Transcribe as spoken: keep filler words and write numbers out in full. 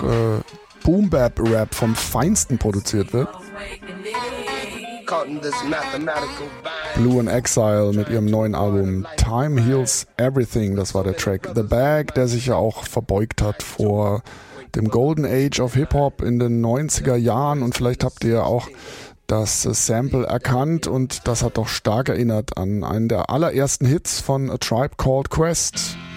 einfach äh, Boom-Bap-Rap vom Feinsten produziert wird. Blue in Exile mit ihrem neuen Album Time Heals Everything, das war der Track. The Bag, der sich ja auch verbeugt hat vor dem Golden Age of Hip-Hop in den neunziger Jahren, und vielleicht habt ihr auch das Sample erkannt, und das hat doch stark erinnert an einen der allerersten Hits von A Tribe Called Quest.